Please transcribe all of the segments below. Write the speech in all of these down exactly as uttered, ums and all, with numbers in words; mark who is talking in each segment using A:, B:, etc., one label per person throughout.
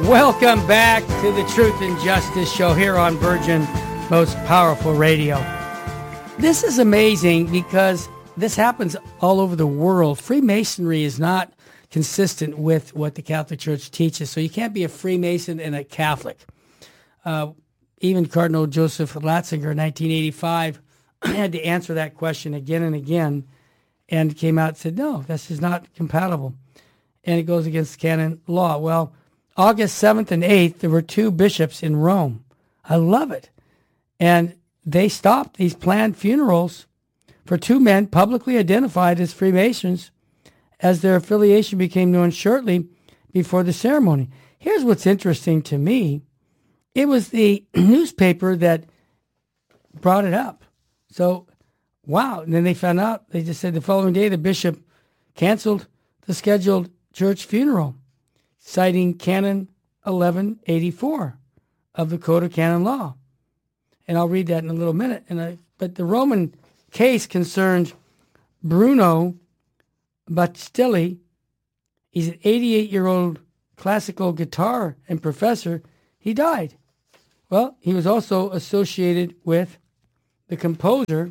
A: Welcome back to the Truth and Justice Show here on Virgin Most Powerful Radio. This is amazing because this happens all over the world. Freemasonry is not consistent with what the Catholic Church teaches, so you can't be a Freemason and a Catholic. Uh, even Cardinal Joseph Ratzinger in nineteen eighty-five had to answer that question again and again, and came out and said, no, this is not compatible, and it goes against canon law. Well, August seventh and eighth, there were two bishops in Rome. I love it. And they stopped these planned funerals for two men publicly identified as Freemasons as their affiliation became known shortly before the ceremony. Here's what's interesting to me. It was the newspaper that brought it up. So, wow. And then they found out, they just said the following day the bishop canceled the scheduled church funeral, citing Canon eleven eighty-four of the Code of Canon Law. And I'll read that in a little minute. And I, but the Roman case concerned Bruno Battistelli. He's an eighty-eight-year-old classical guitar and professor. He died. Well, he was also associated with the composer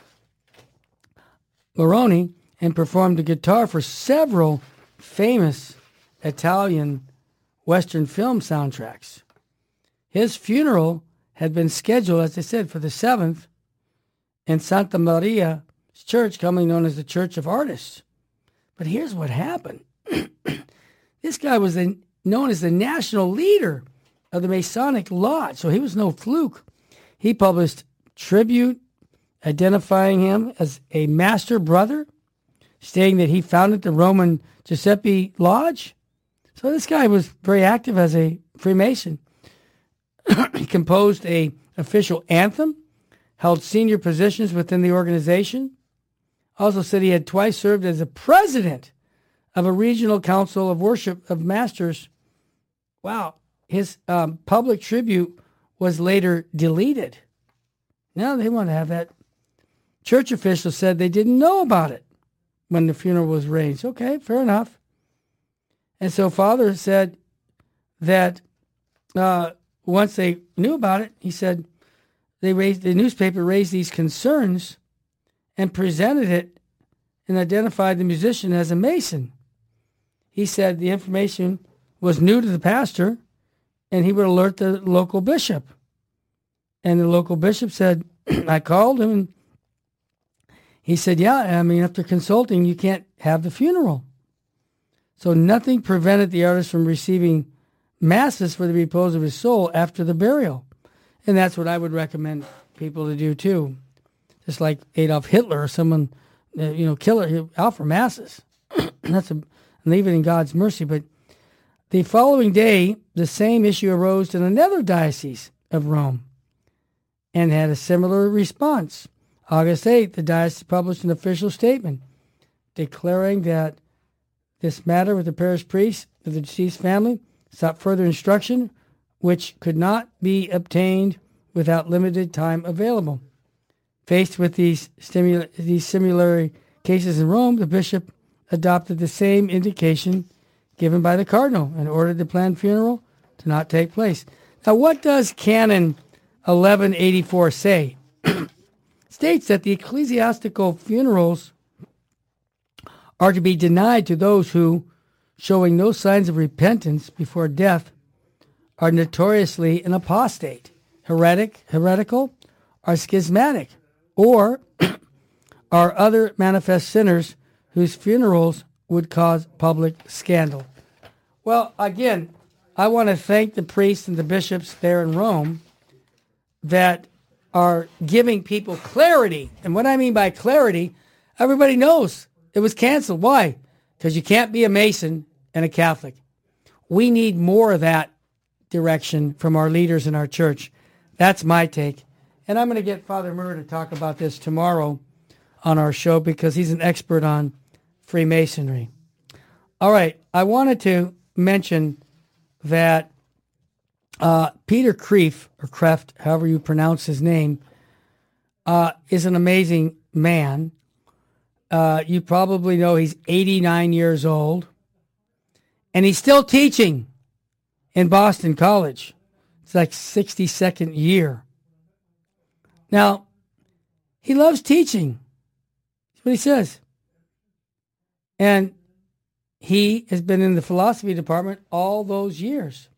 A: Moroni and performed the guitar for several famous Italian Western film soundtracks. His funeral had been scheduled, as I said, for the seventh in Santa Maria's church, commonly known as the Church of Artists. But here's what happened. This guy was the, known as the national leader of the Masonic Lodge, so he was no fluke. He published tribute identifying him as a master brother, stating that he founded the Roman Giuseppe Lodge. So this guy was very active as a Freemason. He composed a official anthem, held senior positions within the organization. Also said he had twice served as a president of a regional council of worship of masters. Wow. His um, public tribute was later deleted. Now they want to have that. Church officials said they didn't know about it when the funeral was arranged. Okay, fair enough. And so Father said that uh, once they knew about it, he said they raised the newspaper raised these concerns and presented it and identified the musician as a Mason. He said the information was new to the pastor and he would alert the local bishop. And the local bishop said, I called him and he said, yeah, I mean, after consulting, you can't have the funeral. So nothing prevented the artist from receiving masses for the repose of his soul after the burial. And that's what I would recommend people to do too. Just like Adolf Hitler or someone, uh, you know, killer, out for masses. That's a, leave it in God's mercy. But the following day, the same issue arose in another diocese of Rome and had a similar response. August eighth, the diocese published an official statement declaring that this matter with the parish priest of the deceased family sought further instruction, which could not be obtained without limited time available. Faced with these, stimula- these similar cases in Rome, the bishop adopted the same indication given by the cardinal and ordered the planned funeral to not take place. Now, what does Canon eleven eighty-four say? States that the ecclesiastical funerals are to be denied to those who, showing no signs of repentance before death, are notoriously an apostate, heretic, heretical, or schismatic, or are other manifest sinners whose funerals would cause public scandal. Well, again, I want to thank the priests and the bishops there in Rome that are giving people clarity. And what I mean by clarity, everybody knows it was canceled. Why? Because you can't be a Mason and a Catholic. We need more of that direction from our leaders in our church. That's my take. And I'm going to get Father Murr to talk about this tomorrow on our show because he's an expert on Freemasonry. All right. I wanted to mention that uh, Peter Kreeft, or Kreft, however you pronounce his name, uh, is an amazing man. Uh, you probably know he's eighty-nine years old, and he's still teaching in Boston College. It's like sixty-second year. Now, he loves teaching. That's what he says. And he has been in the philosophy department all those years.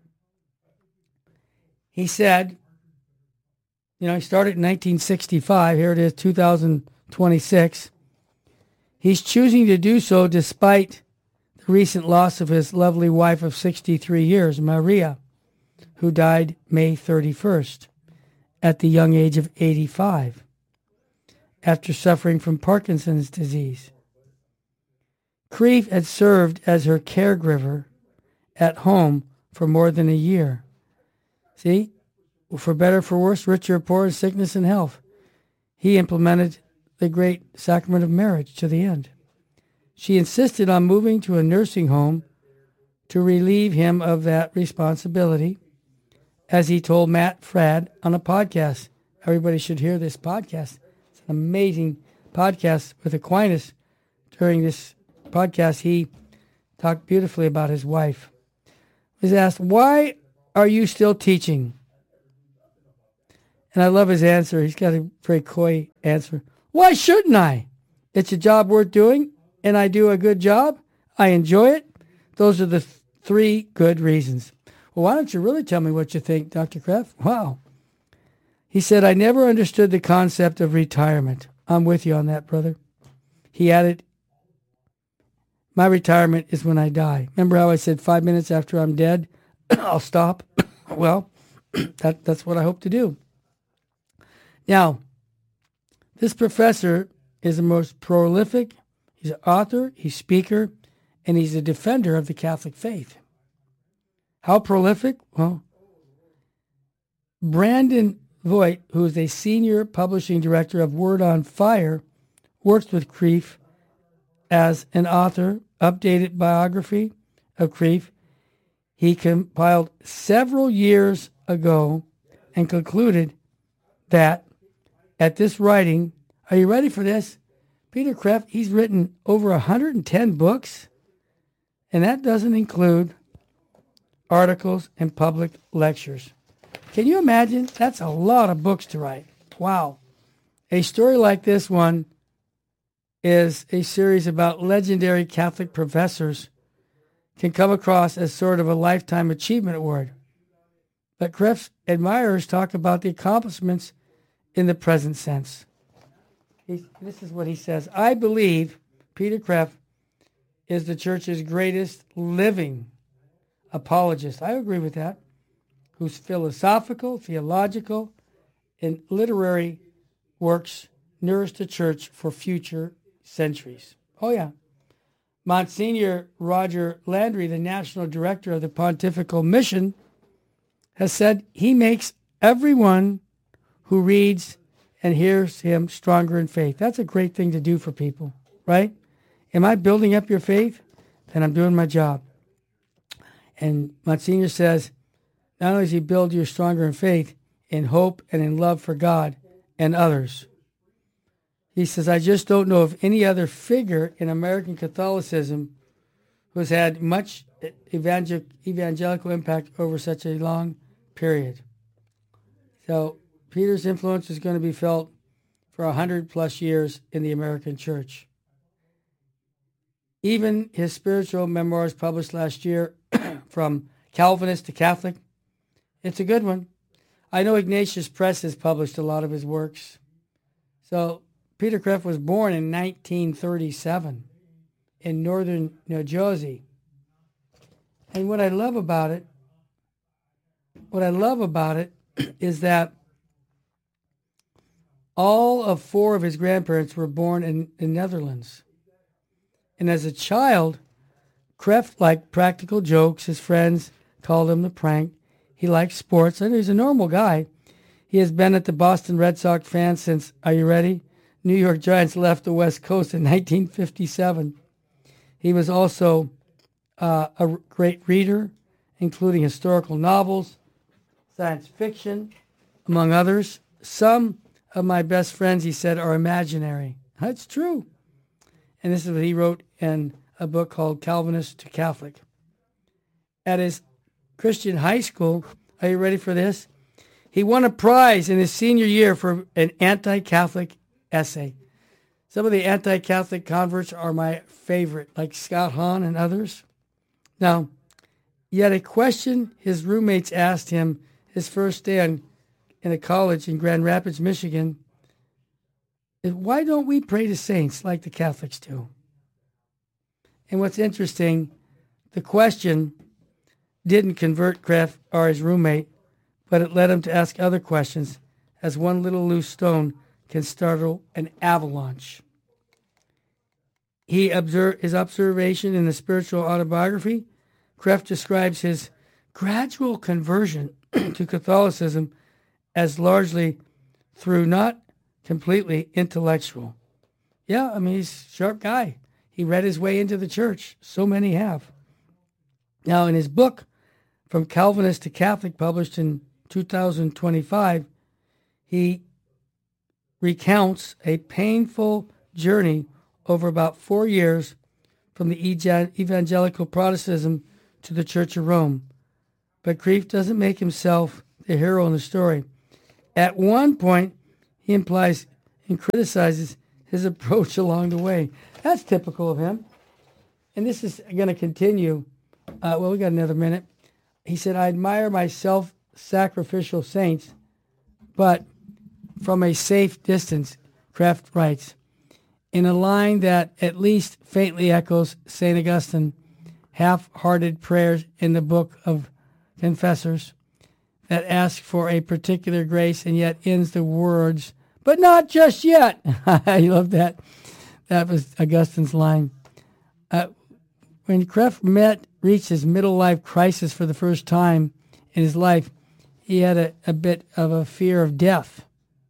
A: He said, you know, he started in nineteen sixty-five. Here it is, two thousand twenty-six. He's choosing to do so despite the recent loss of his lovely wife of sixty-three years, Maria, who died May thirty-first at the young age of eighty-five after suffering from Parkinson's disease. Kreeft had served as her caregiver at home for more than a year. See, for better, for worse, richer or poor, sickness and health, he implemented the great sacrament of marriage to the end. She insisted on moving to a nursing home to relieve him of that responsibility, as he told Matt Fradd on a podcast. Everybody should hear this podcast. It's an amazing podcast with Aquinas. During this podcast, he talked beautifully about his wife. He was asked, why are you still teaching? And I love his answer. He's got a very coy answer. Why shouldn't I? It's a job worth doing, and I do a good job. I enjoy it. Those are the th- three good reasons. Well, why don't you really tell me what you think, Doctor Kreeft? Wow. He said, I never understood the concept of retirement. I'm with you on that, brother. He added, my retirement is when I die. Remember how I said five minutes after I'm dead, I'll stop? Well, that, that's what I hope to do. Now, this professor is the most prolific. He's an author, he's a speaker, and he's a defender of the Catholic faith. How prolific? Well, Brandon Voigt, who is a senior publishing director of Word on Fire, works with Kreeft as an author, updated biography of Kreeft. He compiled several years ago and concluded that at this writing, are you ready for this? Peter Kreeft, he's written over one hundred ten books, and that doesn't include articles and public lectures. Can you imagine? That's a lot of books to write. Wow. A story like this one is a series about legendary Catholic professors can come across as sort of a lifetime achievement award. But Kreeft's admirers talk about the accomplishments in the present sense. He's, this is what he says. I believe Peter Kreeft is the church's greatest living apologist. I agree with that. Whose philosophical, theological, and literary works nourish the church for future centuries. Oh, yeah. Monsignor Roger Landry, the national director of the Pontifical Mission, has said he makes everyone who reads and hears him stronger in faith. That's a great thing to do for people, right? Am I building up your faith? Then I'm doing my job. And Monsignor says, not only does he build you stronger in faith, in hope and in love for God and others. He says, I just don't know of any other figure in American Catholicism who has had much evangel- evangelical impact over such a long period. So Peter's influence is going to be felt for a hundred plus years in the American church. Even his spiritual memoirs published last year, From Calvinist to Catholic, it's a good one. I know Ignatius Press has published a lot of his works. So Peter Kreeft was born in nineteen thirty-seven in northern New Jersey. And what I love about it, what I love about it is that all of four of his grandparents were born in the Netherlands. And as a child, Kreeft liked practical jokes. His friends called him the prank. He liked sports, and he's a normal guy. He has been at the Boston Red Sox fan since, are you ready? New York Giants left the West Coast in nineteen fifty-seven. He was also uh, a great reader, including historical novels, science fiction, among others. Some of my best friends, he said, are imaginary. That's true. And this is what he wrote in a book called Calvinist to Catholic. At his Christian high school. Are you ready for this? He won a prize in his senior year for an anti-Catholic essay. Some of the anti-Catholic converts are my favorite, like Scott Hahn and others. Now, yet a question his roommates asked him his first day on, in a college in Grand Rapids, Michigan, is why don't we pray to saints like the Catholics do? And what's interesting, the question didn't convert Kreeft or his roommate, but it led him to ask other questions, as one little loose stone can startle an avalanche. He observed his observation in the spiritual autobiography. Kreeft describes his gradual conversion to Catholicism as largely through not completely intellectual. Yeah, I mean, he's a sharp guy. He read his way into the church. So many have. Now, in his book, From Calvinist to Catholic, published in two thousand twenty-five, he recounts a painful journey over about four years from the evangelical Protestantism to the Church of Rome. But Kreeft doesn't make himself the hero in the story. At one point, he implies and criticizes his approach along the way. That's typical of him. And this is going to continue. Uh, well, we got another minute. He said, I admire my self-sacrificial saints, but from a safe distance, Kreeft writes, in a line that at least faintly echoes Saint Augustine, half-hearted prayers in the Book of Confessors that ask for a particular grace and yet ends the words, but not just yet. I love that. That was Augustine's line. Uh, when Kreeft met, reached his middle life crisis for the first time in his life, he had a, a bit of a fear of death.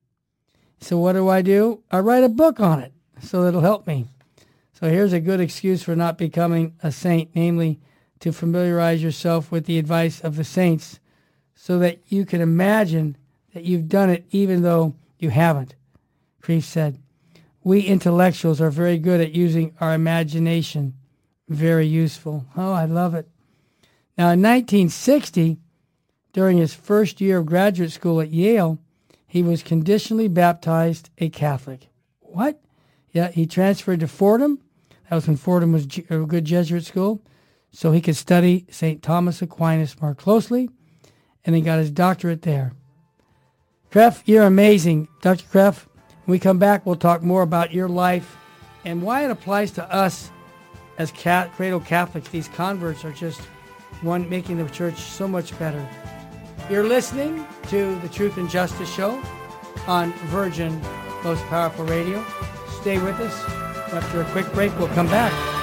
A: So what do I do? I write a book on it, so it'll help me. So here's a good excuse for not becoming a saint, namely to familiarize yourself with the advice of the saints so that you can imagine that you've done it even though you haven't. Kreeft said, we intellectuals are very good at using our imagination. Very useful. Oh, I love it. Now, in nineteen sixty, during his first year of graduate school at Yale, he was conditionally baptized a Catholic. What? Yeah, he transferred to Fordham. That was when Fordham was a good Jesuit school, so he could study Saint Thomas Aquinas more closely, and he got his doctorate there. Kreeft, you're amazing. Doctor Kreeft, when we come back, we'll talk more about your life and why it applies to us as cat, cradle Catholics. These converts are just one making the church so much better. You're listening to the Truth and Justice Show on Virgin Most Powerful Radio. Stay with us. After a quick break, we'll come back.